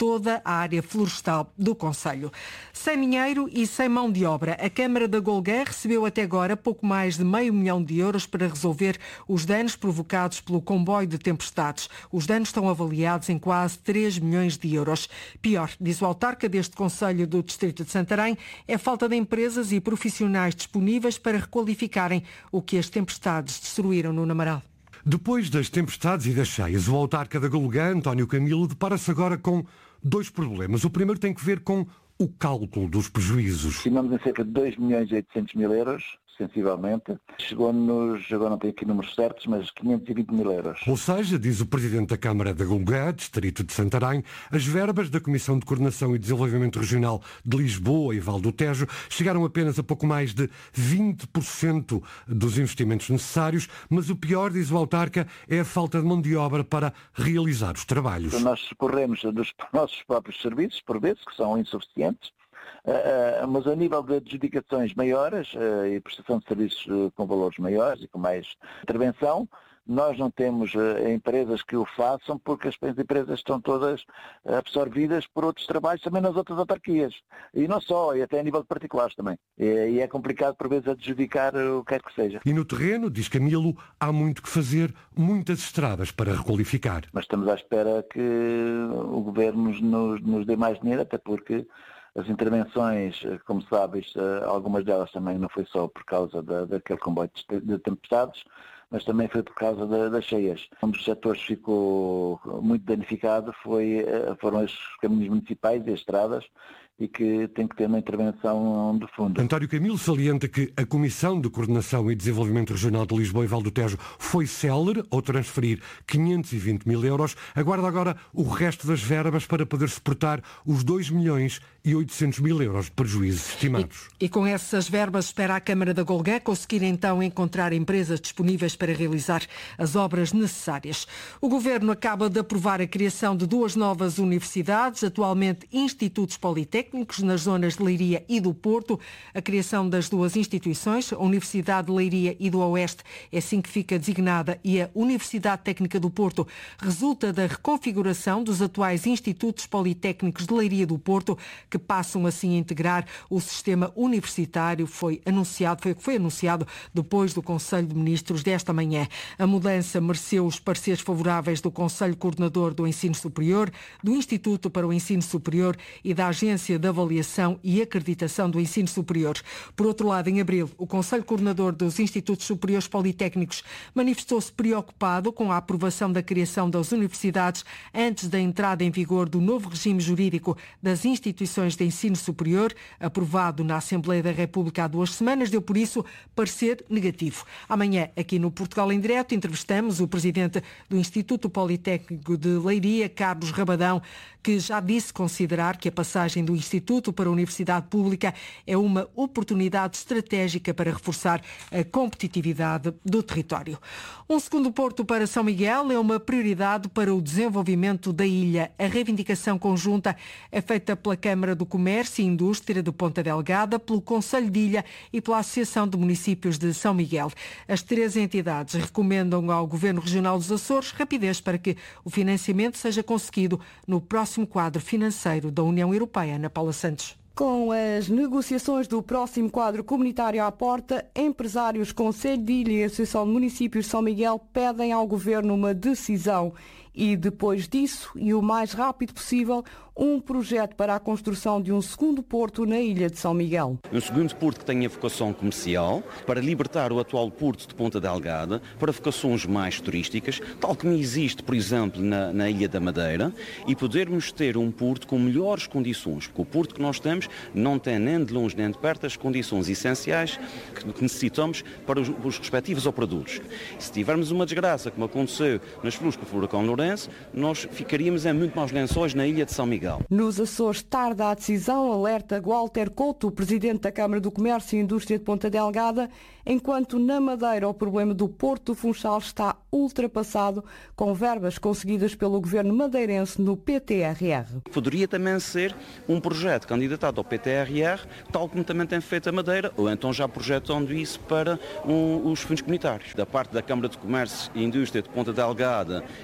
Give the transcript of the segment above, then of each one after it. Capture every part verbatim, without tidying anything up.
toda a área florestal do concelho. Sem dinheiro e sem mão de obra, a Câmara da Golgã recebeu até agora pouco mais de meio milhão de euros para resolver os danos provocados pelo comboio de tempestades. Os danos estão avaliados em quase três milhões de euros. Pior, diz o autarca deste concelho do distrito de Santarém, é a falta de empresas e profissionais disponíveis para requalificarem o que as tempestades destruíram no Namaral. Depois das tempestades e das cheias, o autarca da Golgã, António Camilo, depara-se agora com dois problemas. O primeiro tem que ver com o cálculo dos prejuízos. Estimamos em cerca de dois milhões e oitocentos mil euros, sensivelmente. Chegou-nos, agora não tenho aqui números certos, mas quinhentos e vinte mil euros. Ou seja, diz o Presidente da Câmara da Golgã, distrito de Santarém, as verbas da Comissão de Coordenação e Desenvolvimento Regional de Lisboa e Val do Tejo chegaram apenas a pouco mais de vinte por cento dos investimentos necessários, mas o pior, diz o autarca, é a falta de mão de obra para realizar os trabalhos. Nós recorremos dos nossos próprios serviços, por vezes, que são insuficientes, Uh, mas a nível de adjudicações maiores uh, e prestação de serviços uh, com valores maiores e com mais intervenção, nós não temos uh, empresas que o façam porque as empresas estão todas absorvidas por outros trabalhos também nas outras autarquias. E não só, e até a nível de particulares também. E, e é complicado por vezes adjudicar o que quer que seja. E no terreno, diz Camilo, há muito que fazer, muitas estradas para requalificar. Mas estamos à espera que o Governo nos, nos dê mais dinheiro, até porque as intervenções, como sabes, algumas delas também não foi só por causa da, daquele comboio de tempestades, mas também foi por causa da, das cheias. Um dos setores que ficou muito danificado foi, foram os caminhos municipais e as estradas, e que tem que ter uma intervenção de fundo. António Camilo salienta que a Comissão de Coordenação e Desenvolvimento Regional de Lisboa e Val do Tejo foi célere ao transferir quinhentos e vinte mil euros. Aguarda agora o resto das verbas para poder suportar os dois milhões e oitocentos mil euros de prejuízos estimados. E, e com essas verbas espera a Câmara da Golgã conseguir então encontrar empresas disponíveis para realizar as obras necessárias. O Governo acaba de aprovar a criação de duas novas universidades, atualmente institutos politécnicos, nas zonas de Leiria e do Porto. A criação das duas instituições, a Universidade de Leiria e do Oeste, é assim que fica designada, e a Universidade Técnica do Porto resulta da reconfiguração dos atuais institutos politécnicos de Leiria e do Porto, que passam assim a integrar o sistema universitário. Foi anunciado, foi o que foi anunciado depois do Conselho de Ministros desta manhã. A mudança mereceu os pareceres favoráveis do Conselho Coordenador do Ensino Superior, do Instituto para o Ensino Superior e da Agência de Avaliação e Acreditação do Ensino Superior. Por outro lado, em abril, o Conselho Coordenador dos Institutos Superiores Politécnicos manifestou-se preocupado com a aprovação da criação das universidades antes da entrada em vigor do novo regime jurídico das instituições de ensino superior, aprovado na Assembleia da República há duas semanas, deu por isso parecer negativo. Amanhã, aqui no Portugal em Direto, entrevistamos o presidente do Instituto Politécnico de Leiria, Carlos Rabadão, que já disse considerar que a passagem do Instituto para a Universidade Pública é uma oportunidade estratégica para reforçar a competitividade do território. Um segundo porto para São Miguel é uma prioridade para o desenvolvimento da ilha. A reivindicação conjunta é feita pela Câmara do Comércio e Indústria de Ponta Delgada, pelo Conselho de Ilha e pela Associação de Municípios de São Miguel. As três entidades recomendam ao Governo Regional dos Açores rapidez para que o financiamento seja conseguido no próximo quadro financeiro da União Europeia. Ana Paula Santos. Com as negociações do próximo quadro comunitário à porta, empresários, Conselho de Ilha e Associação de Municípios de São Miguel pedem ao Governo uma decisão e, depois disso, e o mais rápido possível, um projeto para a construção de um segundo porto na ilha de São Miguel. Um segundo porto que tenha vocação comercial, para libertar o atual porto de Ponta Delgada para vocações mais turísticas, tal como existe, por exemplo, na, na Ilha da Madeira, e podermos ter um porto com melhores condições, porque o porto que nós temos não tem nem de longe nem de perto as condições essenciais que necessitamos para os, os respectivos operadores. Se tivermos uma desgraça, como aconteceu nas flores com o furacão Lourenço, nós ficaríamos em muito maus lençóis na ilha de São Miguel. Nos Açores tarda a decisão, alerta Walter Couto, presidente da Câmara do Comércio e Indústria de Ponta Delgada, enquanto na Madeira o problema do Porto do Funchal está ultrapassado com verbas conseguidas pelo governo madeirense no P T R R. Poderia também ser um projeto candidatado ao P T R R, tal como também tem feito a Madeira, ou então já projetando isso para um, os fundos comunitários. Da parte da Câmara de Comércio e Indústria de Ponta Delgada e de todos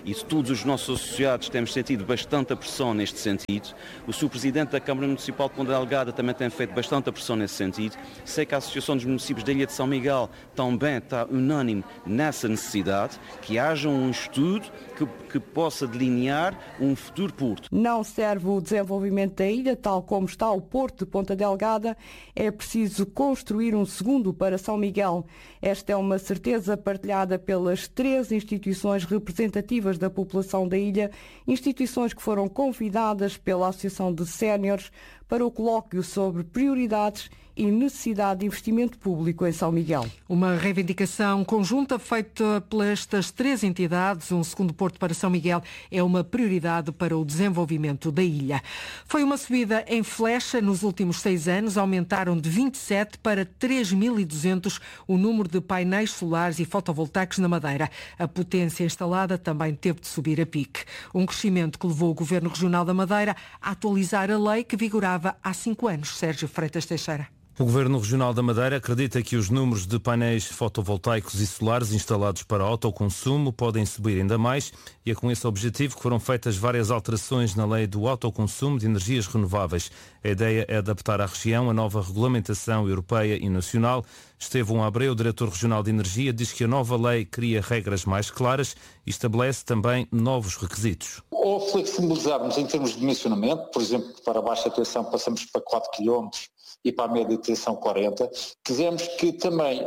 todos os nossos associados temos sentido bastante pressão neste sentido. O senhor Presidente da Câmara Municipal de Ponta Delgada também tem feito bastante pressão nesse sentido. Sei que a Associação dos Municípios da Ilha de São Miguel também está unânime nessa necessidade, que haja um estudo que, que possa delinear um futuro porto. Não serve o desenvolvimento da ilha, tal como está o Porto de Ponta Delgada. É preciso construir um segundo para São Miguel. Esta é uma certeza partilhada pelas três instituições representativas da população da ilha, instituições que foram convidadas pela Associação de Séniores para o colóquio sobre prioridades e necessidade de investimento público em São Miguel. Uma reivindicação conjunta feita pelas três entidades. Um segundo porto para São Miguel é uma prioridade para o desenvolvimento da ilha. Foi uma subida em flecha nos últimos seis anos. Aumentaram de vinte e sete para três mil e duzentos o número de painéis solares e fotovoltaicos na Madeira. A potência instalada também teve de subir a pique. Um crescimento que levou o Governo Regional da Madeira a atualizar a lei que vigorava há cinco anos. Sérgio Freitas Teixeira. O Governo Regional da Madeira acredita que os números de painéis fotovoltaicos e solares instalados para autoconsumo podem subir ainda mais e é com esse objetivo que foram feitas várias alterações na lei do autoconsumo de energias renováveis. A ideia é adaptar à região a nova regulamentação europeia e nacional. Estevão Abreu, diretor regional de energia, diz que a nova lei cria regras mais claras e estabelece também novos requisitos. Ou flexibilizarmos em termos de dimensionamento, por exemplo, para a baixa tensão passamos para quatro quilómetros e para a média tensão quarenta. Quisemos que também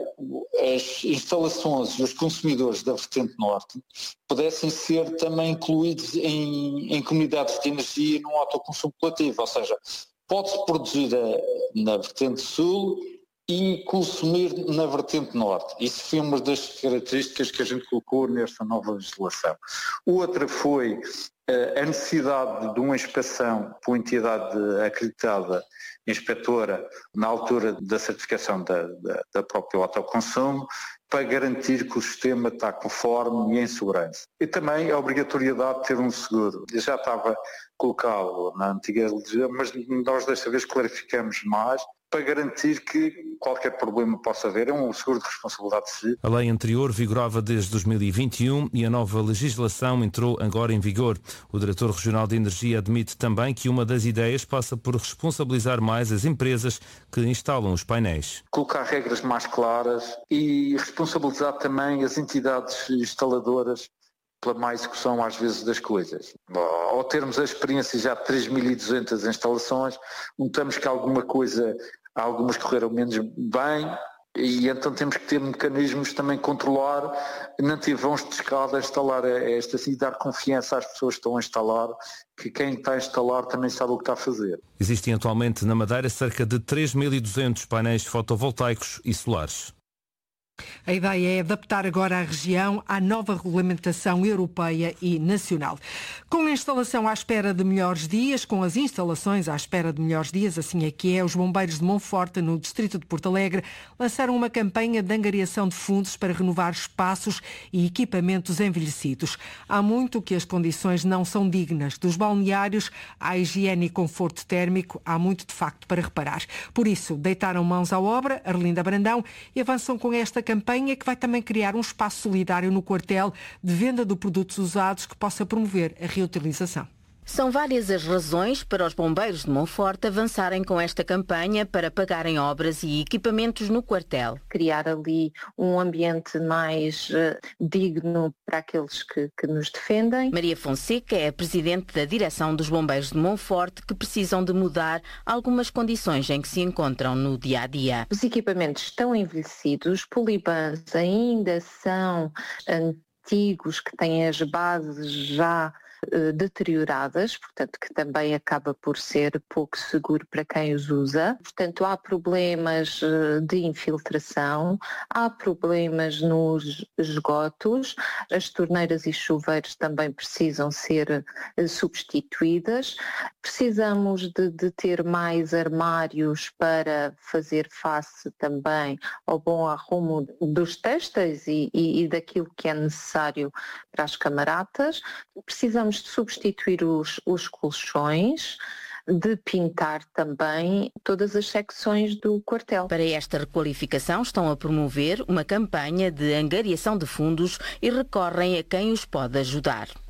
as instalações e os consumidores da vertente norte pudessem ser também incluídos em, em comunidades de energia num autoconsumo coletivo, ou seja, pode-se produzir a, na vertente sul e consumir na vertente norte. Isso foi uma das características que a gente colocou nesta nova legislação. Outra foi uh, a necessidade de uma inspeção por entidade acreditada inspetora na altura da certificação da, da, da própria autoconsumo, para garantir que o sistema está conforme e em segurança. E também a obrigatoriedade de ter um seguro. Eu já estava colocado na antiga legislação, mas nós desta vez clarificamos mais, para garantir que qualquer problema possa haver. É um seguro de responsabilidade civil. A lei anterior vigorava desde dois mil e vinte e um e a nova legislação entrou agora em vigor. O diretor regional de energia admite também que uma das ideias passa por responsabilizar mais as empresas que instalam os painéis. Colocar regras mais claras e responsabilizar também as entidades instaladoras pela má execução às vezes das coisas. Ao termos a experiência já de três mil e duzentas instalações, notamos que alguma coisa, algumas correram menos bem e então temos que ter mecanismos também controlar, não ter vãos de escada a instalar esta assim, e dar confiança às pessoas que estão a instalar, que quem está a instalar também sabe o que está a fazer. Existem atualmente na Madeira cerca de três mil e duzentos painéis fotovoltaicos e solares. A ideia é adaptar agora a região à nova regulamentação europeia e nacional. Com a instalação à espera de melhores dias, com as instalações à espera de melhores dias, assim é que é, os bombeiros de Monforte, no distrito de Porto Alegre, lançaram uma campanha de angariação de fundos para renovar espaços e equipamentos envelhecidos. Há muito que as condições não são dignas. Dos balneários à higiene e conforto térmico, há muito de facto para reparar. Por isso, deitaram mãos à obra, Arlinda Brandão, e avançam com esta campanha que vai também criar um espaço solidário no quartel de venda de produtos usados que possa promover a reutilização. São várias as razões para os bombeiros de Monforte avançarem com esta campanha para pagarem obras e equipamentos no quartel. Criar ali um ambiente mais uh, digno para aqueles que, que nos defendem. Maria Fonseca é a presidente da direção dos bombeiros de Monforte, que precisam de mudar algumas condições em que se encontram no dia-a-dia. Os equipamentos estão envelhecidos, polibãs ainda são antigos, que têm as bases já deterioradas, portanto que também acaba por ser pouco seguro para quem os usa. Portanto, há problemas de infiltração, há problemas nos esgotos, as torneiras e chuveiros também precisam ser substituídas. Precisamos de, de ter mais armários para fazer face também ao bom arrumo dos têxteis e, e, e daquilo que é necessário para as camaratas. Precisamos de substituir os, os colchões, de pintar também todas as secções do quartel. Para esta requalificação estão a promover uma campanha de angariação de fundos e recorrem a quem os pode ajudar.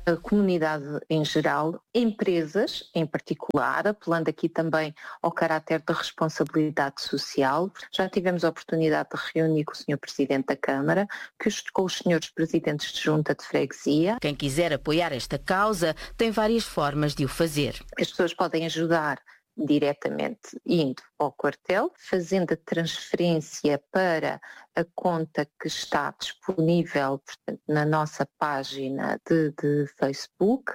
a comunidade em geral, empresas em particular, apelando aqui também ao caráter de responsabilidade social. Já tivemos a oportunidade de reunir com o senhor Presidente da Câmara, com os senhores Presidentes de Junta de Freguesia. Quem quiser apoiar esta causa tem várias formas de o fazer. As pessoas podem ajudar diretamente indo ao quartel, fazendo a transferência para a conta que está disponível, portanto, na nossa página de, de Facebook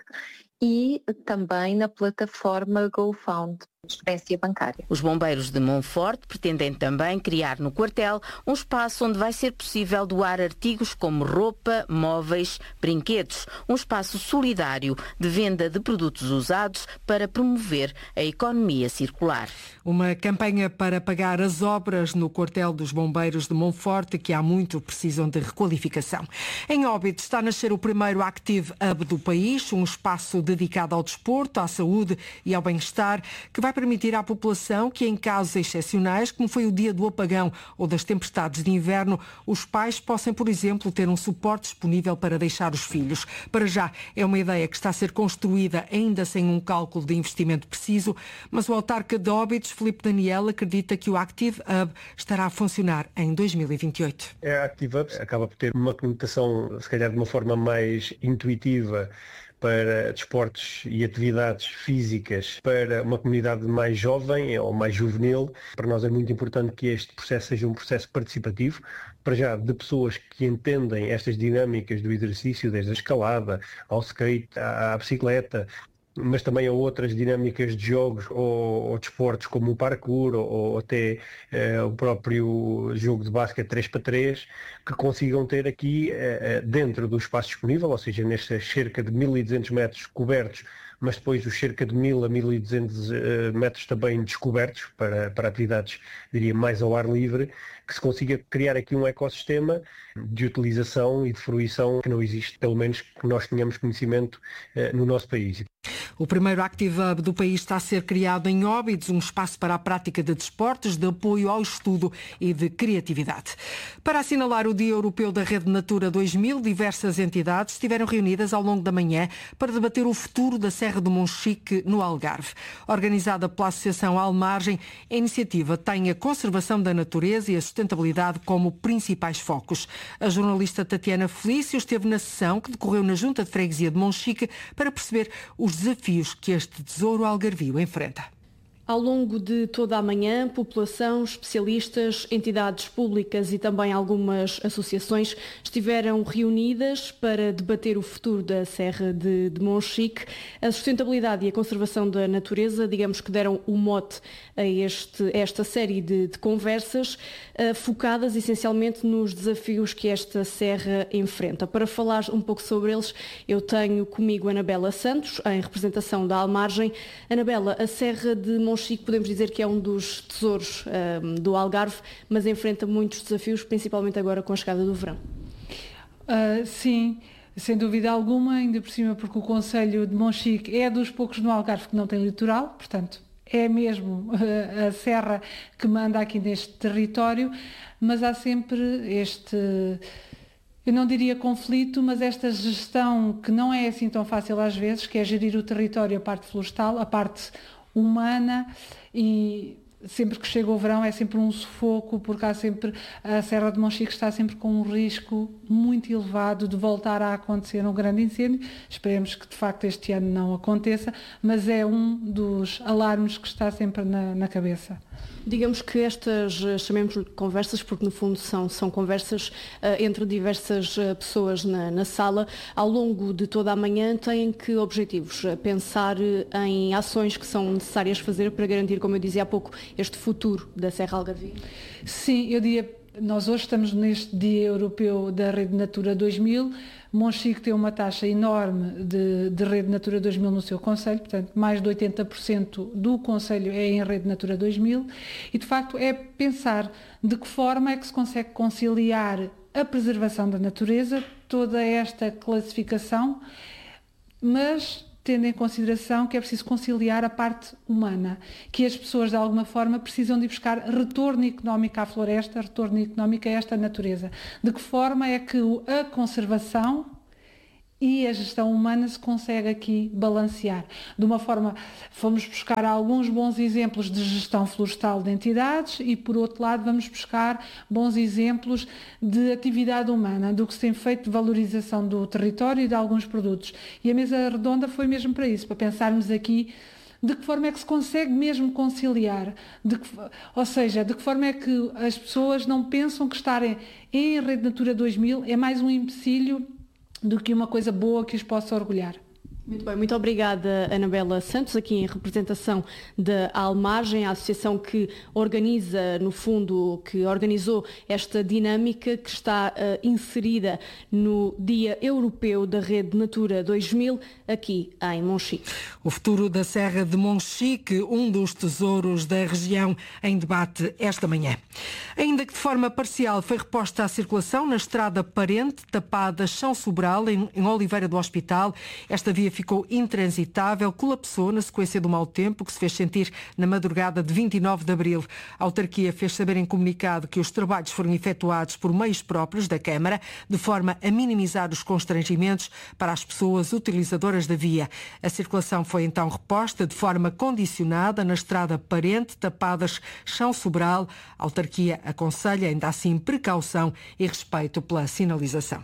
e também na plataforma GoFund, transferência bancária. Os bombeiros de Monforte pretendem também criar no quartel um espaço onde vai ser possível doar artigos como roupa, móveis, brinquedos, um espaço solidário de venda de produtos usados para promover a economia circular. Uma campanha para pagar as obras no quartel dos bombeiros de Monforte, que há muito precisam de requalificação. Em Óbidos está a nascer o primeiro Active Hub do país, um espaço dedicado ao desporto, à saúde e ao bem-estar, que vai permitir à população que, em casos excepcionais, como foi o dia do apagão ou das tempestades de inverno, os pais possam, por exemplo, ter um suporte disponível para deixar os filhos. Para já, é uma ideia que está a ser construída ainda sem um cálculo de investimento preciso, mas o autarca de Óbidos, Filipe Daniel, acredita que o Active Hub estará a funcionar em dois mil e vinte e oito. A Active Hub acaba por ter uma conotação, se calhar de uma forma mais intuitiva, para desportos e atividades físicas para uma comunidade mais jovem ou mais juvenil. Para nós é muito importante que este processo seja um processo participativo, para já de pessoas que entendem estas dinâmicas do exercício, desde a escalada, ao skate, à, à bicicleta, mas também a outras dinâmicas de jogos ou, ou de esportes como o parkour ou, ou até eh, o próprio jogo de basquete três para três, que consigam ter aqui eh, dentro do espaço disponível, ou seja, nestes cerca de mil e duzentos metros cobertos, mas depois os cerca de mil a mil e duzentos uh, metros também descobertos para, para atividades, diria, mais ao ar livre, que se consiga criar aqui um ecossistema de utilização e de fruição que não existe, pelo menos que nós tenhamos conhecimento uh, no nosso país. O primeiro Active Hub do país está a ser criado em Óbidos, um espaço para a prática de desportos, de apoio ao estudo e de criatividade. Para assinalar o Dia Europeu da Rede Natura dois mil, diversas entidades estiveram reunidas ao longo da manhã para debater o futuro da Serra do Monchique, no Algarve. Organizada pela Associação Almargem, a iniciativa tem a conservação da natureza e a sustentabilidade como principais focos. A jornalista Tatiana Felício esteve na sessão que decorreu na Junta de Freguesia de Monchique para perceber os desafios que este tesouro algarvio enfrenta. Ao longo de toda a manhã, população, especialistas, entidades públicas e também algumas associações estiveram reunidas para debater o futuro da Serra de, de Monchique. A sustentabilidade e a conservação da natureza, digamos que deram o mote a, este, a esta série de, de conversas, uh, focadas essencialmente nos desafios que esta serra enfrenta. Para falar um pouco sobre eles, eu tenho comigo Anabela Santos, em representação da Almargem. Anabela, a Serra de Monchique Monchique podemos dizer que é um dos tesouros um, do Algarve, mas enfrenta muitos desafios, principalmente agora com a chegada do verão. Uh, sim, sem dúvida alguma, ainda por cima porque o concelho de Monchique é dos poucos no Algarve que não tem litoral, portanto é mesmo uh, a serra que manda aqui neste território, mas há sempre este... eu não diria conflito, mas esta gestão que não é assim tão fácil às vezes, que é gerir o território, a parte florestal, a parte humana, e sempre que chega o verão é sempre um sufoco, porque há sempre, a Serra de Monchique está sempre com um risco muito elevado de voltar a acontecer um grande incêndio. Esperemos que de facto este ano não aconteça, mas é um dos alarmes que está sempre na, na cabeça. Digamos que estas, chamemos-lhe conversas, porque no fundo são, são conversas uh, entre diversas uh, pessoas na, na sala, ao longo de toda a manhã têm que objetivos? Uh, pensar uh, em ações que são necessárias fazer para garantir, como eu dizia há pouco, este futuro da Serra Algarvia? Sim, eu diria, nós hoje estamos neste Dia Europeu da Rede Natura dois mil, Monchique tem uma taxa enorme de, de Rede Natura dois mil no seu concelho, portanto mais de oitenta por cento do concelho é em Rede Natura dois mil, e de facto é pensar de que forma é que se consegue conciliar a preservação da natureza, toda esta classificação, mas tendo em consideração que é preciso conciliar a parte humana, que as pessoas de alguma forma precisam de buscar retorno económico à floresta, retorno económico a esta natureza. De que forma é que a conservação e a gestão humana se consegue aqui balancear. De uma forma, fomos buscar alguns bons exemplos de gestão florestal de entidades e, por outro lado, vamos buscar bons exemplos de atividade humana, do que se tem feito de valorização do território e de alguns produtos. E a mesa redonda foi mesmo para isso, para pensarmos aqui de que forma é que se consegue mesmo conciliar, de que, ou seja, de que forma é que as pessoas não pensam que estarem em Rede Natura dois mil é mais um empecilho do que uma coisa boa que os possa orgulhar. Muito bem, muito obrigada, Anabela Santos, aqui em representação da Almagem, a associação que organiza, no fundo, que organizou esta dinâmica que está uh, inserida no Dia Europeu da Rede Natura dois mil, aqui em Monchique. O futuro da Serra de Monchique, um dos tesouros da região, em debate esta manhã. Ainda que de forma parcial foi reposta a circulação na estrada Parente, tapada Chão Sobral, em, em Oliveira do Hospital, esta via ficou intransitável, colapsou na sequência do mau tempo que se fez sentir na madrugada de vinte e nove de abril. A autarquia fez saber em comunicado que os trabalhos foram efetuados por meios próprios da Câmara, de forma a minimizar os constrangimentos para as pessoas utilizadoras da via. A circulação foi então reposta de forma condicionada na estrada Parente, tapadas Chão Sobral. A autarquia aconselha ainda assim precaução e respeito pela sinalização.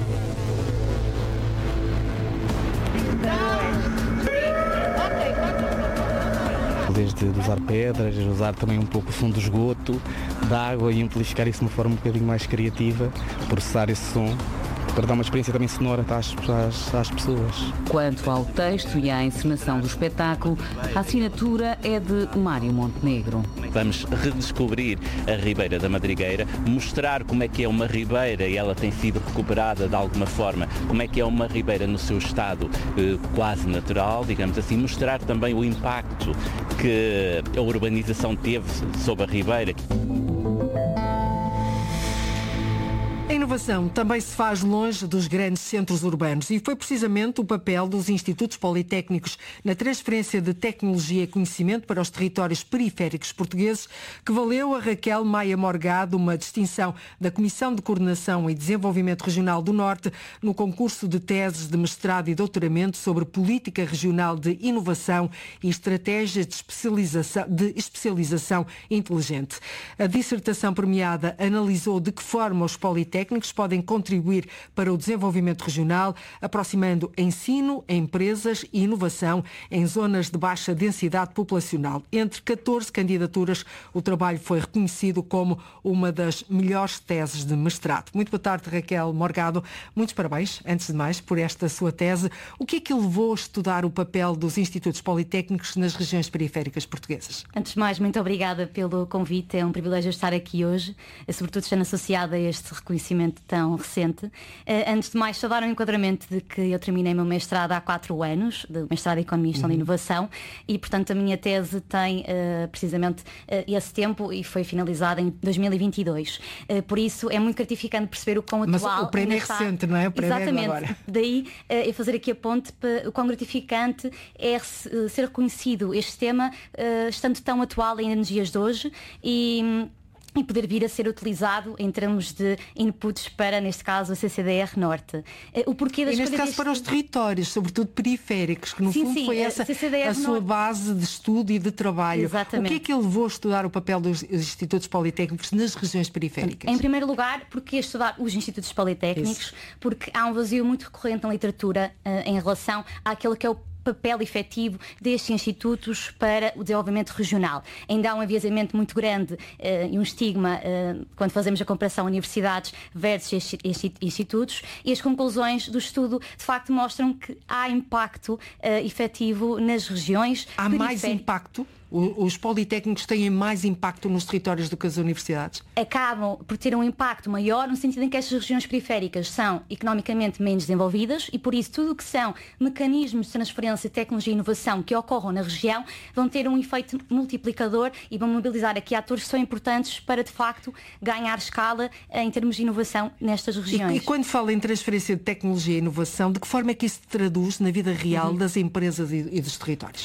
Desde usar pedras, usar também um pouco o som do esgoto, da água e amplificar isso de uma forma um bocadinho mais criativa, processar esse som, para dar uma experiência também sonora às, às, às pessoas. Quanto ao texto e à encenação do espetáculo, a assinatura é de Mário Montenegro. Vamos redescobrir a Ribeira da Madrigueira, mostrar como é que é uma ribeira e ela tem sido recuperada de alguma forma, como é que é uma ribeira no seu estado eh, quase natural, digamos assim, mostrar também o impacto que a urbanização teve sobre a ribeira. A inovação também se faz longe dos grandes centros urbanos e foi precisamente o papel dos institutos politécnicos na transferência de tecnologia e conhecimento para os territórios periféricos portugueses que valeu a Raquel Maia Morgado uma distinção da Comissão de Coordenação e Desenvolvimento Regional do Norte no concurso de teses de mestrado e doutoramento sobre política regional de inovação e estratégias de especialização, de especialização inteligente. A dissertação premiada analisou de que forma os politécnicos técnicos podem contribuir para o desenvolvimento regional, aproximando ensino, empresas e inovação em zonas de baixa densidade populacional. Entre catorze candidaturas, o trabalho foi reconhecido como uma das melhores teses de mestrado. Muito boa tarde, Raquel Morgado. Muitos parabéns, antes de mais, por esta sua tese. O que é que levou a estudar o papel dos institutos politécnicos nas regiões periféricas portuguesas? Antes de mais, muito obrigada pelo convite. É um privilégio estar aqui hoje, sobretudo estando associada a este reconhecimento tão recente. Antes de mais, só dar um enquadramento de que eu terminei meu mestrado há quatro anos, de mestrado em Economia e Gestão uhum. de Inovação, e portanto a minha tese tem uh, precisamente uh, esse tempo e foi finalizada em dois mil e vinte e dois. Uh, por isso é muito gratificante perceber o quão atual... Mas o prémio é está... recente, não é? O prémio Exatamente. É agora. Daí uh, eu fazer aqui a ponte para o quão gratificante é uh, ser reconhecido este tema, uh, estando tão atual ainda nos dias de hoje e... e poder vir a ser utilizado em termos de inputs para, neste caso, a C C D R Norte. O porquê das e neste caso deste... para os territórios, sobretudo periféricos, que no sim, fundo sim, foi essa a sua Norte. base de estudo e de trabalho. Exatamente. O que é que ele levou a estudar o papel dos institutos politécnicos nas regiões periféricas? Em primeiro lugar, porque estudar os institutos politécnicos, Isso. porque há um vazio muito recorrente na literatura uh, em relação àquilo que é o papel efetivo destes institutos para o desenvolvimento regional. Ainda há um enviesamento muito grande uh, e um estigma uh, quando fazemos a comparação universidades versus estes institutos, e as conclusões do estudo de facto mostram que há impacto uh, efetivo nas regiões. Há mais impacto? Os politécnicos têm mais impacto nos territórios do que as universidades? Acabam por ter um impacto maior no sentido em que estas regiões periféricas são economicamente menos desenvolvidas e por isso tudo o que são mecanismos de transferência, tecnologia e inovação que ocorram na região vão ter um efeito multiplicador e vão mobilizar aqui atores que são importantes para de facto ganhar escala em termos de inovação nestas regiões. E, e quando fala em transferência de tecnologia e inovação, de que forma é que isso se traduz na vida real uhum. das empresas e, e dos territórios?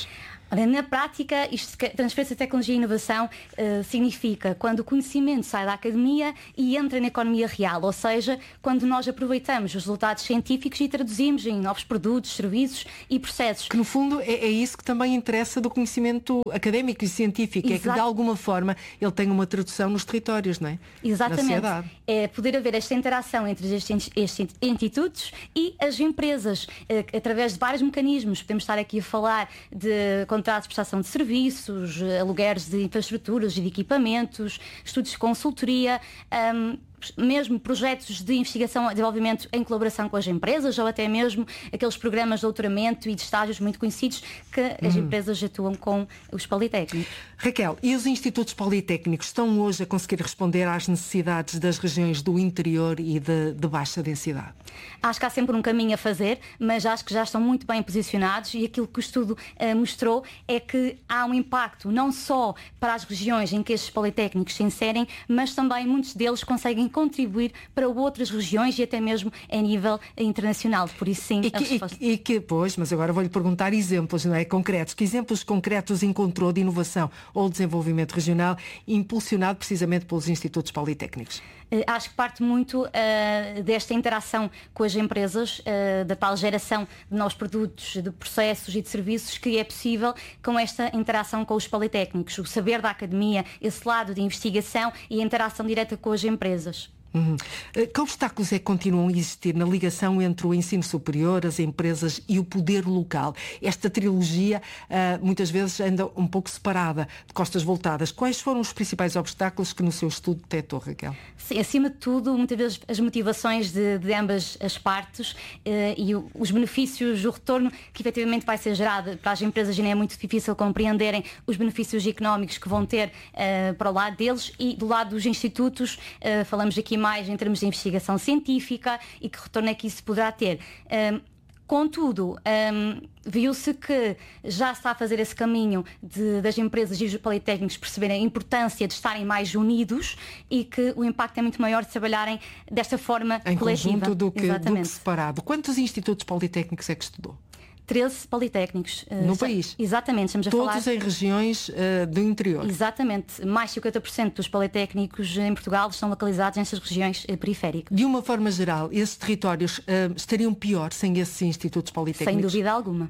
Olha, na prática, isto, transferência de tecnologia e inovação uh, significa quando o conhecimento sai da academia e entra na economia real, ou seja, quando nós aproveitamos os resultados científicos e traduzimos em novos produtos, serviços e processos. Que no fundo é, é isso que também interessa do conhecimento académico e científico, Exato. É que de alguma forma ele tem uma tradução nos territórios, não é? Exatamente. Na sociedade. É poder haver esta interação entre estes, estes institutos e as empresas, uh, através de vários mecanismos. Podemos estar aqui a falar de contratos de prestação de serviços, alugueres de infraestruturas e de equipamentos, estudos de consultoria, um, mesmo projetos de investigação e desenvolvimento em colaboração com as empresas, ou até mesmo aqueles programas de doutoramento e de estágios muito conhecidos que as hum. empresas atuam com os politécnicos. Raquel, e os institutos politécnicos estão hoje a conseguir responder às necessidades das regiões do interior e de, de baixa densidade? Acho que há sempre um caminho a fazer, mas acho que já estão muito bem posicionados, e aquilo que o estudo uh, mostrou é que há um impacto não só para as regiões em que estes politécnicos se inserem, mas também muitos deles conseguem contribuir para outras regiões e até mesmo a nível internacional. Por isso, sim, e que, a resposta... e, e que, pois, mas agora vou-lhe perguntar exemplos, não é? Concretos. Que exemplos concretos encontrou de inovação ou desenvolvimento regional impulsionado precisamente pelos institutos politécnicos? Acho que parte muito uh, desta interação com as empresas, uh, da tal geração de novos produtos, de processos e de serviços que é possível com esta interação com os politécnicos. O saber da academia, esse lado de investigação e a interação direta com as empresas. Uhum. Que obstáculos é que continuam a existir na ligação entre o ensino superior, as empresas e o poder local? Esta trilogia uh, muitas vezes anda um pouco separada, de costas voltadas. Quais foram os principais obstáculos que no seu estudo detectou, Raquel? Sim, acima de tudo, muitas vezes as motivações de, de ambas as partes uh, e o, os benefícios, o retorno que efetivamente vai ser gerado para as empresas, ainda é muito difícil compreenderem os benefícios económicos que vão ter uh, para o lado deles, e do lado dos institutos, uh, falamos aqui mais em termos de investigação científica e que retorno é que isso poderá ter. Um, contudo, um, viu-se que já está a fazer esse caminho de, das empresas e os politécnicos perceberem a importância de estarem mais unidos e que o impacto é muito maior de trabalharem desta forma em coletiva. Conjunto do que, do que separado. Quantos institutos politécnicos é que estudou? treze politécnicos. No país? Exatamente. Estamos a Todos falar... em regiões uh, do interior? Exatamente. Mais de cinquenta por cento dos politécnicos em Portugal estão localizados nessas regiões uh, periféricas. De uma forma geral, esses territórios uh, estariam pior sem esses institutos politécnicos? Sem dúvida alguma.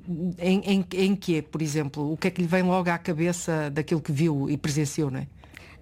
Em, em, em que, por exemplo? O que é que lhe vem logo à cabeça daquilo que viu e presenciou, não é?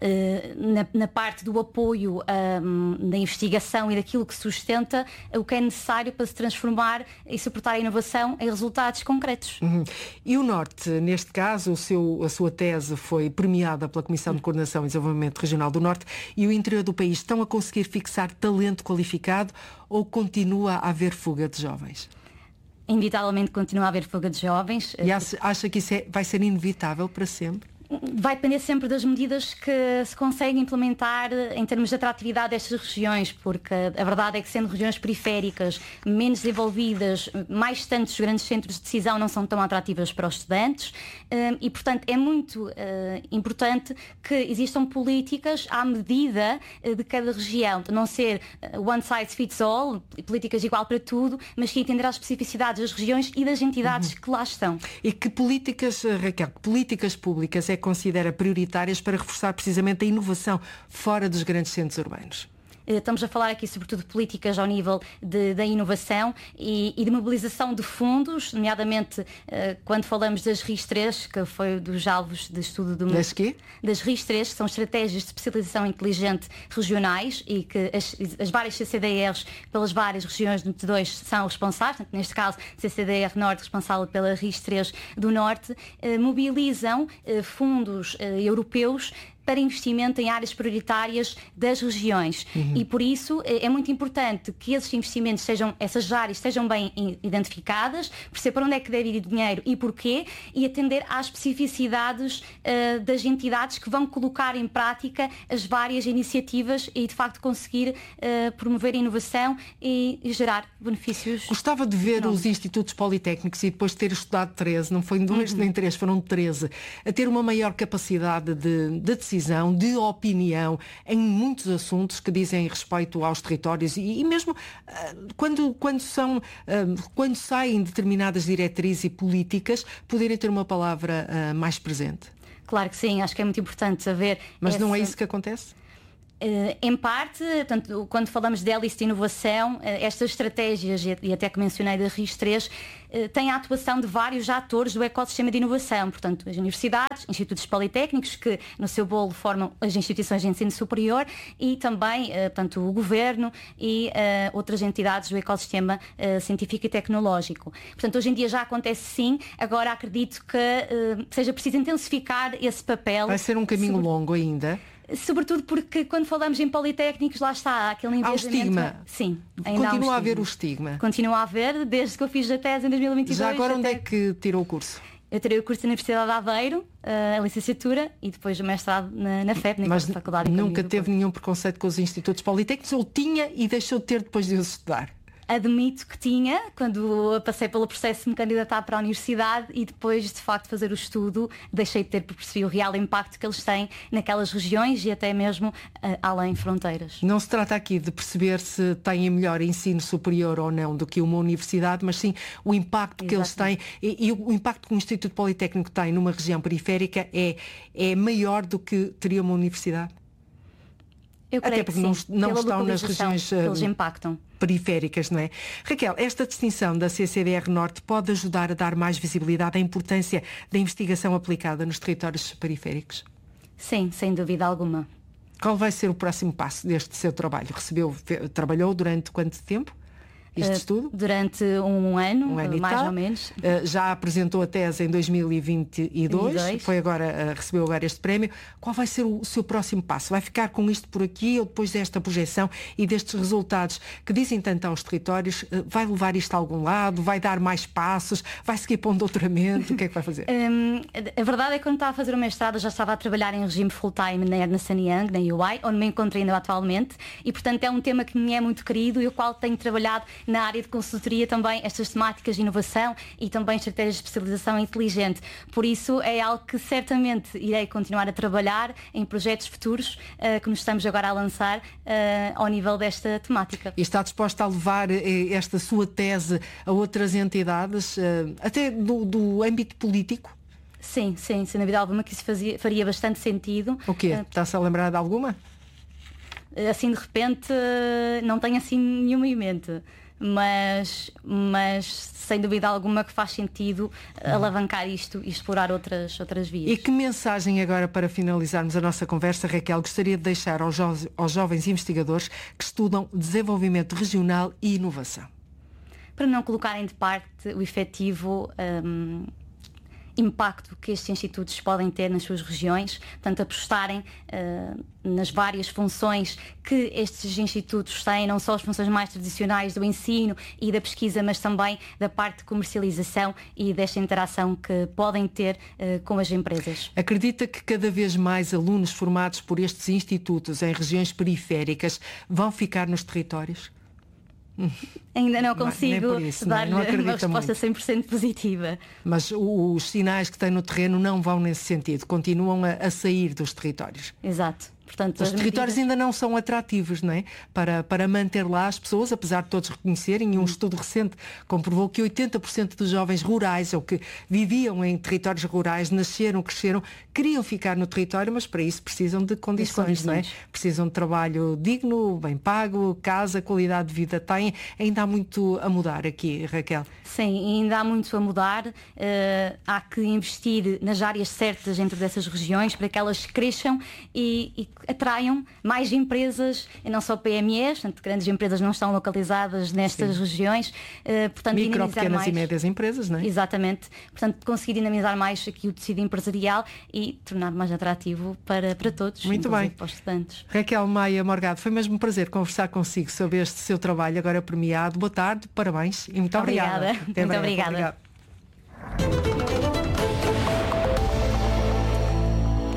Uh, na, na parte do apoio um, da investigação e daquilo que sustenta o que é necessário para se transformar e suportar a inovação em resultados concretos. Uhum. E o Norte, neste caso, o seu, a sua tese foi premiada pela Comissão de Coordenação e Desenvolvimento Regional do Norte, e o interior do país estão a conseguir fixar talento qualificado ou continua a haver fuga de jovens? Inevitavelmente continua a haver fuga de jovens. E acha, acha que isso é, vai ser inevitável para sempre? Vai depender sempre das medidas que se conseguem implementar em termos de atratividade destas regiões, porque a verdade é que, sendo regiões periféricas, menos desenvolvidas, mais distantes dos grandes centros de decisão, não são tão atrativas para os estudantes, e portanto é muito importante que existam políticas à medida de cada região, de não ser one size fits all, políticas igual para tudo, mas que entender as especificidades das regiões e das entidades uhum. que lá estão. E que políticas, Raquel, que políticas públicas é que considera prioritárias para reforçar precisamente a inovação fora dos grandes centros urbanos? Estamos a falar aqui sobretudo de políticas ao nível de, da inovação e, e de mobilização de fundos, nomeadamente uh, quando falamos das R I S três, que foi dos alvos de estudo do... Das quê? Das R I S três, que são estratégias de especialização inteligente regionais, e que as, as várias C C D Rs pelas várias regiões do N T dois são responsáveis, portanto, neste caso C C D R Norte responsável pela R I S três do Norte, uh, mobilizam uh, fundos uh, europeus para investimento em áreas prioritárias das regiões. Uhum. E por isso é muito importante que esses investimentos sejam, essas áreas estejam bem identificadas, perceber para onde é que deve ir o dinheiro e porquê, e atender às especificidades uh, das entidades que vão colocar em prática as várias iniciativas e de facto conseguir uh, promover a inovação e, e gerar benefícios. Gostava de ver não. os institutos politécnicos, e depois de ter estudado treze, não foi dois uhum. nem três, foram treze, a ter uma maior capacidade de, de decisão decisão, de opinião em muitos assuntos que dizem respeito aos territórios e, e mesmo uh, quando, quando, são, uh, quando saem determinadas diretrizes e políticas, poderem ter uma palavra uh, mais presente? Claro que sim, acho que é muito importante saber. Mas essa... não é isso que acontece? Uh, em parte, portanto, quando falamos de hélice de inovação, uh, estas estratégias, e até que mencionei da RIS três, uh, têm a atuação de vários atores do ecossistema de inovação, portanto, as universidades, institutos politécnicos, que no seu bolo formam as instituições de ensino superior, e também, uh, portanto, o governo e uh, outras entidades do ecossistema uh, científico e tecnológico. Portanto, hoje em dia já acontece sim, agora acredito que uh, seja preciso intensificar esse papel. Vai ser um caminho sobre... longo ainda? Sobretudo porque quando falamos em politécnicos, lá está aquele envolvimento. Há o estigma. Sim, ainda Continua há um a haver o estigma. Continua a haver, desde que eu fiz a tese em dois mil e vinte e dois. Já agora onde até... é que tirou o curso? Eu tirei o curso na Universidade de Aveiro, a licenciatura, e depois o mestrado na, na F E P, na Mas Faculdade de nunca teve nenhum preconceito com os institutos politécnicos, ou tinha e deixou de ter depois de os estudar? Admito que tinha, quando passei pelo processo de me candidatar para a universidade, e depois de facto fazer o estudo deixei de ter, porque percebi o real impacto que eles têm naquelas regiões e até mesmo uh, além fronteiras. Não se trata aqui de perceber se têm melhor ensino superior ou não do que uma universidade, mas sim o impacto que Exatamente. eles têm, e, e o impacto que o Instituto Politécnico tem numa região periférica é, é maior do que teria uma universidade? Eu creio Até porque que não, sim, não pela estão nas regiões que eles impactam. periféricas, não é? Raquel, esta distinção da C C D R Norte pode ajudar a dar mais visibilidade à importância da investigação aplicada nos territórios periféricos? Sim, sem dúvida alguma. Qual vai ser o próximo passo deste seu trabalho? Recebeu, trabalhou durante quanto tempo? Este uh, estudo? Durante um ano, um ano mais tal. ou menos. Uh, já apresentou a tese em dois mil e vinte e dois, vinte e dois. Foi agora, uh, recebeu agora este prémio. Qual vai ser o, o seu próximo passo? Vai ficar com isto por aqui ou depois desta projeção e destes resultados que dizem tanto aos territórios, uh, vai levar isto a algum lado? Vai dar mais passos? Vai seguir para um doutoramento? O que é que vai fazer? Um, a verdade é que quando estava a fazer o mestrado já estava a trabalhar em regime full-time na Ernst and Young, na U I, onde me encontro ainda atualmente, e portanto é um tema que me é muito querido e o qual tenho trabalhado na área de consultoria também, estas temáticas de inovação e também estratégias de especialização inteligente. Por isso é algo que certamente irei continuar a trabalhar em projetos futuros uh, que nos estamos agora a lançar uh, ao nível desta temática. E está disposta a levar eh, esta sua tese a outras entidades, uh, até do, do âmbito político? Sim, sim, sem dúvida alguma que isso fazia, faria bastante sentido. O quê? Uh, Está-se a lembrar de alguma? Assim de repente não tenho assim nenhuma em mente. Mas, mas sem dúvida alguma que faz sentido alavancar isto e explorar outras, outras vias. E que mensagem agora para finalizarmos a nossa conversa, Raquel, gostaria de deixar aos, jo- aos jovens investigadores que estudam desenvolvimento regional e inovação? Para não colocarem de parte o efetivo um, impacto que estes institutos podem ter nas suas regiões, portanto apostarem uh, nas várias funções que estes institutos têm, não só as funções mais tradicionais do ensino e da pesquisa, mas também da parte de comercialização e desta interação que podem ter uh, com as empresas. Acredita que cada vez mais alunos formados por estes institutos em regiões periféricas vão ficar nos territórios? Ainda não consigo isso, dar não, não uma resposta muito. cem por cento positiva. Mas os sinais que têm no terreno não vão nesse sentido, continuam a, a sair dos territórios. Exato. Portanto, os territórios medidas... ainda não são atrativos, não é? Para, para manter lá as pessoas, apesar de todos reconhecerem, e um estudo recente comprovou que oitenta por cento dos jovens rurais, ou que viviam em territórios rurais, nasceram, cresceram, queriam ficar no território, mas para isso precisam de condições, não é? Precisam de trabalho digno, bem pago, casa, qualidade de vida. Tem, ainda há muito a mudar aqui, Raquel. Sim, ainda há muito a mudar. Uh, há que investir nas áreas certas dentro dessas regiões para que elas cresçam e, e atraiam mais empresas, e não só P M Es, portanto, grandes empresas não estão localizadas nestas Sim. regiões. Uh, portanto, Micro, pequenas mais... e médias empresas, não é? Exatamente. Portanto, conseguir dinamizar mais aqui o tecido empresarial e tornar mais atrativo para, para todos. Muito bem. Para os estudantes. Raquel Maia Morgado, foi mesmo um prazer conversar consigo sobre este seu trabalho agora premiado. Boa tarde, parabéns e muito obrigada. obrigada. Até muito obrigada. Obrigado.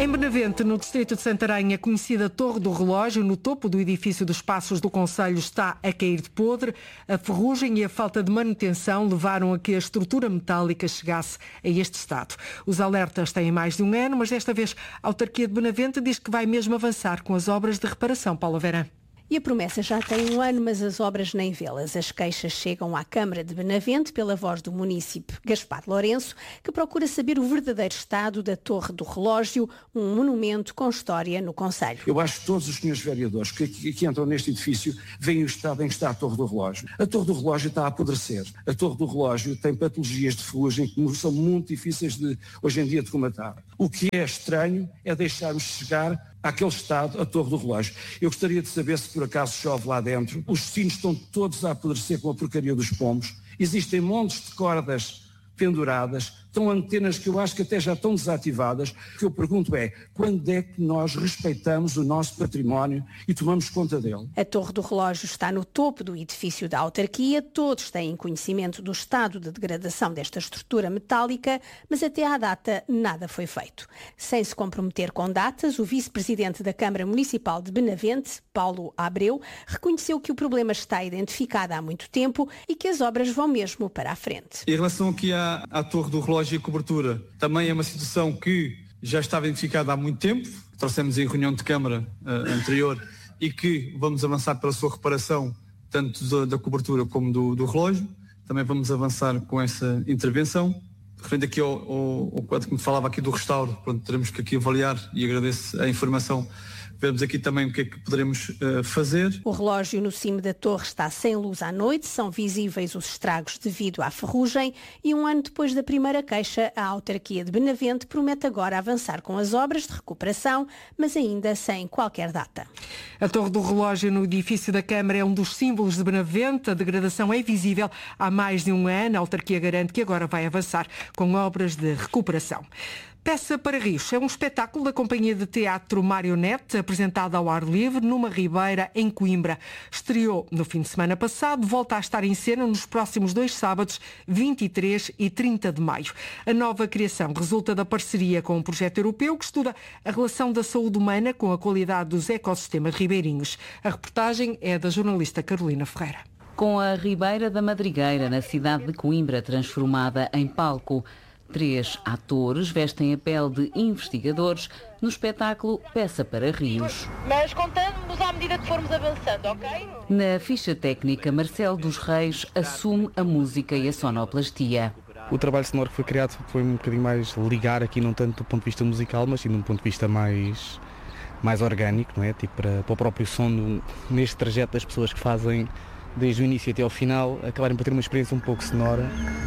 Em Benavente, no distrito de Santarém, a conhecida Torre do Relógio, no topo do edifício dos Passos do Concelho, está a cair de podre. A ferrugem e a falta de manutenção levaram a que a estrutura metálica chegasse a este estado. Os alertas têm mais de um ano, mas desta vez a autarquia de Benavente diz que vai mesmo avançar com as obras de reparação. Paula Vera. E a promessa já tem um ano, mas as obras nem vê-las. As queixas chegam à Câmara de Benavente pela voz do munícipe Gaspar Lourenço, que procura saber o verdadeiro estado da Torre do Relógio, um monumento com história no concelho. Eu acho que todos os senhores vereadores que aqui, que entram neste edifício veem o estado em que está a Torre do Relógio. A Torre do Relógio está a apodrecer. A Torre do Relógio tem patologias de ferrugem que são muito difíceis de, hoje em dia, de comatar. O que é estranho é deixarmos chegar àquele estado a Torre do Relógio. Eu gostaria de saber se por acaso chove lá dentro. Os sinos estão todos a apodrecer com a porcaria dos pombos. Existem montes de cordas penduradas, estão antenas que eu acho que até já estão desativadas. O que eu pergunto é, quando é que nós respeitamos o nosso património e tomamos conta dele? A Torre do Relógio está no topo do edifício da autarquia. Todos têm conhecimento do estado de degradação desta estrutura metálica, mas até à data nada foi feito. Sem se comprometer com datas, o vice-presidente da Câmara Municipal de Benavente, Paulo Abreu, reconheceu que o problema está identificado há muito tempo e que as obras vão mesmo para a frente. Em relação aqui à, à Torre do Relógio e a cobertura, também é uma situação que já estava identificada há muito tempo, trouxemos em reunião de Câmara uh, anterior e que vamos avançar para a sua reparação, tanto da, da cobertura como do, do relógio. Também vamos avançar com essa intervenção. Referente aqui ao, ao, ao quadro que me falava aqui do restauro, pronto, teremos que aqui avaliar e agradeço a informação. Vemos aqui também o que é que poderemos uh, fazer. O relógio no cimo da torre está sem luz à noite, são visíveis os estragos devido à ferrugem e um ano depois da primeira queixa, a autarquia de Benavente promete agora avançar com as obras de recuperação, mas ainda sem qualquer data. A Torre do Relógio no edifício da Câmara é um dos símbolos de Benavente. A degradação é visível há mais de um ano. A autarquia garante que agora vai avançar com obras de recuperação. Peça para Rios é um espetáculo da Companhia de Teatro Marionete, apresentado ao ar livre numa ribeira em Coimbra. Estreou no fim de semana passado, volta a estar em cena nos próximos dois sábados, vinte e três e trinta de maio. A nova criação resulta da parceria com um projeto europeu que estuda a relação da saúde humana com a qualidade dos ecossistemas ribeirinhos. A reportagem é da jornalista Carolina Ferreira. Com a Ribeira da Madrigueira, na cidade de Coimbra, transformada em palco, três atores vestem a pele de investigadores no espetáculo Peça para Rios. Mas contamos à medida que formos avançando, ok? Na ficha técnica, Marcelo dos Reis assume a música e a sonoplastia. O trabalho sonoro que foi criado foi um bocadinho mais ligar aqui, não tanto do ponto de vista musical, mas sim de um ponto de vista mais, mais orgânico, não é? Tipo para, para o próprio som, do, neste trajeto das pessoas que fazem desde o início até ao final, acabarem por ter uma experiência um pouco sonora.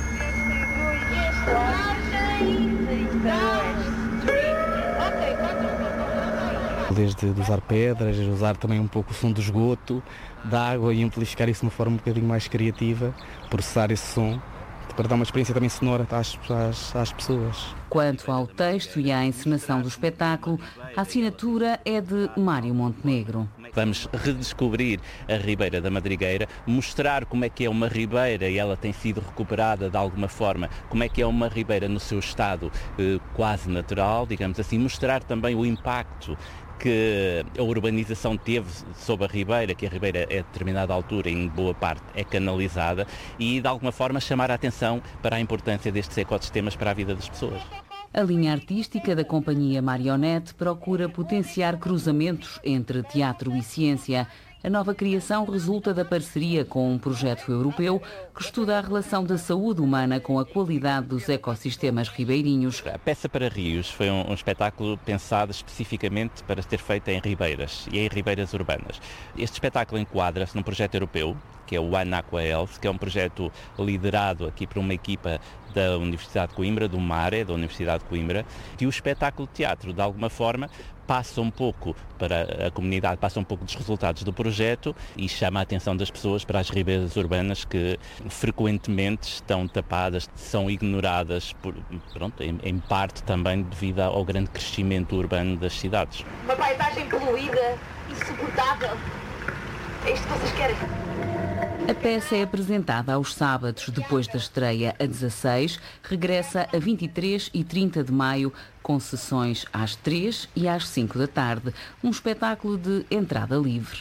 Desde usar pedras, usar também um pouco o som do esgoto, da água e amplificar isso de uma forma um bocadinho mais criativa, processar esse som, para dar uma experiência também sonora às, às, às pessoas. Quanto ao texto e à encenação do espetáculo, a assinatura é de Mário Montenegro. Vamos redescobrir a Ribeira da Madrigueira, mostrar como é que é uma ribeira e ela tem sido recuperada de alguma forma, como é que é uma ribeira no seu estado eh, quase natural, digamos assim, mostrar também o impacto que a urbanização teve sobre a ribeira, que a ribeira a determinada altura, em boa parte, é canalizada e de alguma forma chamar a atenção para a importância destes ecossistemas para a vida das pessoas. A linha artística da Companhia Marionete procura potenciar cruzamentos entre teatro e ciência. A nova criação resulta da parceria com um projeto europeu que estuda a relação da saúde humana com a qualidade dos ecossistemas ribeirinhos. A Peça para Rios foi um, um espetáculo pensado especificamente para ser feito em ribeiras e em ribeiras urbanas. Este espetáculo enquadra-se num projeto europeu, que é o One Aqua Health, que é um projeto liderado aqui por uma equipa da Universidade de Coimbra, do MARE, da Universidade de Coimbra, e o espetáculo de teatro, de alguma forma, passa um pouco para a comunidade, passa um pouco dos resultados do projeto e chama a atenção das pessoas para as ribeiras urbanas que frequentemente estão tapadas, são ignoradas, por, pronto, em, em parte também devido ao grande crescimento urbano das cidades. Uma paisagem poluída, insuportável. É isto que vocês querem? A peça é apresentada aos sábados, depois da estreia a dezasseis, regressa a vinte e três e trinta de maio, com sessões às três e às cinco da tarde. Um espetáculo de entrada livre.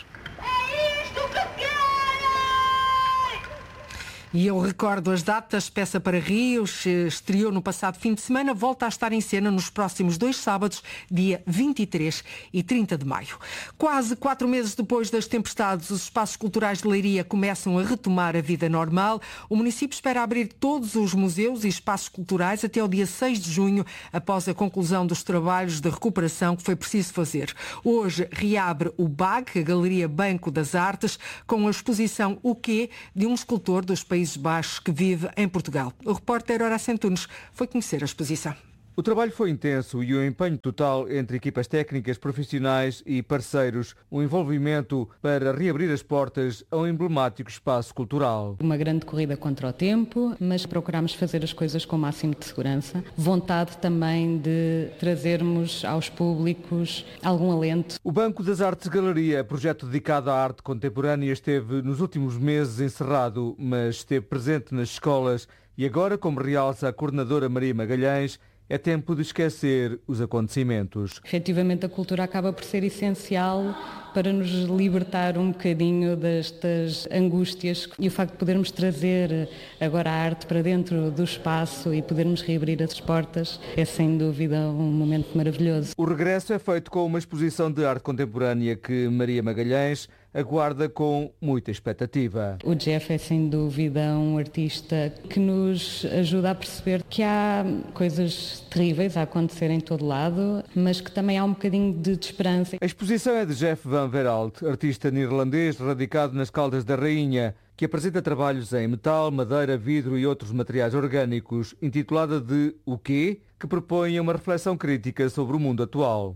E eu recordo as datas, peça para Rios, estreou no passado fim de semana, volta a estar em cena nos próximos dois sábados, dia vinte e três e trinta de maio. Quase quatro meses depois das tempestades, os espaços culturais de Leiria começam a retomar a vida normal. O município espera abrir todos os museus e espaços culturais até o dia seis de junho, após a conclusão dos trabalhos de recuperação que foi preciso fazer. Hoje reabre o B A G, a Galeria Banco das Artes, com a exposição O Quê? De um escultor dos Países Baixos que vive em Portugal. O repórter Horácio Antunes foi conhecer a exposição. O trabalho foi intenso e o empenho total entre equipas técnicas, profissionais e parceiros. O envolvimento para reabrir as portas a um emblemático espaço cultural. Uma grande corrida contra o tempo, mas procuramos fazer as coisas com o máximo de segurança. Vontade também de trazermos aos públicos algum alento. O Banco das Artes Galeria, projeto dedicado à arte contemporânea, esteve nos últimos meses encerrado, mas esteve presente nas escolas e agora, como realça a coordenadora Maria Magalhães, é tempo de esquecer os acontecimentos. Efetivamente, a cultura acaba por ser essencial para nos libertar um bocadinho destas angústias e o facto de podermos trazer agora a arte para dentro do espaço e podermos reabrir as portas é sem dúvida um momento maravilhoso. O regresso é feito com uma exposição de arte contemporânea que Maria Magalhães aguarda com muita expectativa. O Jeff é sem dúvida um artista que nos ajuda a perceber que há coisas terríveis a acontecer em todo lado, mas que também há um bocadinho de esperança. A exposição é de Jeff Van Veralt, artista neerlandês radicado nas Caldas da Rainha, que apresenta trabalhos em metal, madeira, vidro e outros materiais orgânicos, intitulada de O Quê? Que propõe uma reflexão crítica sobre o mundo atual.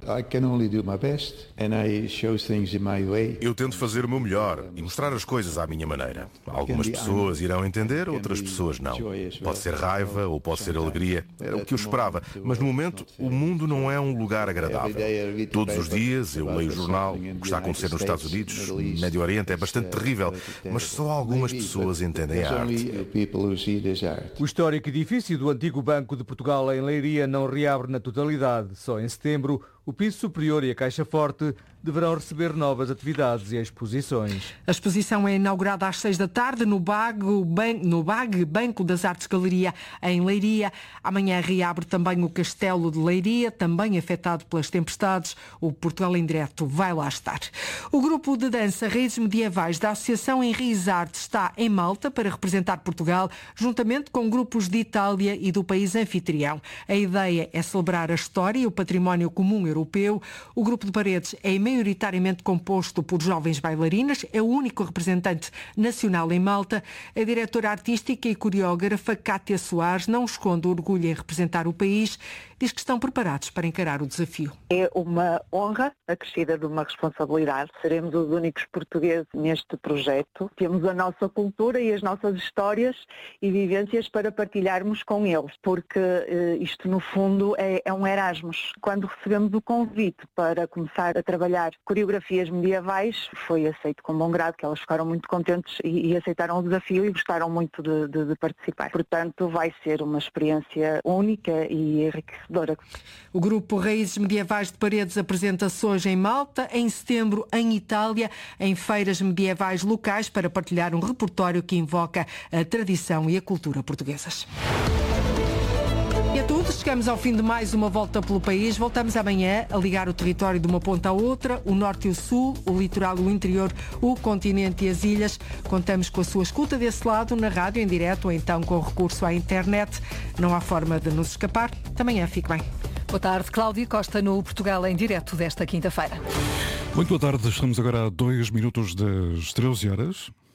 Eu tento fazer o meu melhor e mostrar as coisas à minha maneira. Algumas pessoas irão entender, outras pessoas não. Pode ser raiva ou pode ser alegria. Era o que eu esperava. Mas no momento, o mundo não é um lugar agradável. Todos os dias eu leio o jornal, o que está a acontecer nos Estados Unidos, no Médio Oriente, é bastante terrível, mas só algumas pessoas entendem a arte. O histórico edifício do antigo Banco de Portugal em Leiria não reabre na totalidade. Só em setembro, o piso superior e a caixa forte deverão receber novas atividades e exposições. A exposição é inaugurada às seis da tarde no B A G, no B A G, Banco das Artes Galeria, em Leiria. Amanhã reabre também o Castelo de Leiria, também afetado pelas tempestades. O Portugal em Direto vai lá estar. O grupo de dança Raízes Medievais da Associação Henriques Arte está em Malta para representar Portugal, juntamente com grupos de Itália e do país anfitrião. A ideia é celebrar a história e o património comum europeu. O grupo de Paredes é maioritariamente composto por jovens bailarinas, é o único representante nacional em Malta. A diretora artística e coreógrafa Cátia Soares não esconde o orgulho em representar o país, diz que estão preparados para encarar o desafio. É uma honra acrescida de uma responsabilidade. Seremos os únicos portugueses neste projeto. Temos a nossa cultura e as nossas histórias e vivências para partilharmos com eles, porque eh, isto no fundo é, é um Erasmus. Quando recebemos o convite para começar a trabalhar coreografias medievais, foi aceito com bom grado, que elas ficaram muito contentes e, e aceitaram o desafio e gostaram muito de, de, de participar. Portanto, vai ser uma experiência única e enriquecedora. O grupo Raízes Medievais de Paredes apresenta-se hoje em Malta, em setembro em Itália, em feiras medievais locais para partilhar um repertório que invoca a tradição e a cultura portuguesas. E é tudo, chegamos ao fim de mais uma volta pelo país. Voltamos amanhã a ligar o território de uma ponta à outra, o norte e o sul, o litoral e o interior, o continente e as ilhas. Contamos com a sua escuta desse lado, na rádio, em direto, ou então com recurso à internet. Não há forma de nos escapar. Até amanhã, fique bem. Boa tarde, Cláudio Costa no Portugal em direto desta quinta-feira. Muito boa tarde, estamos agora a dois minutos das treze horas.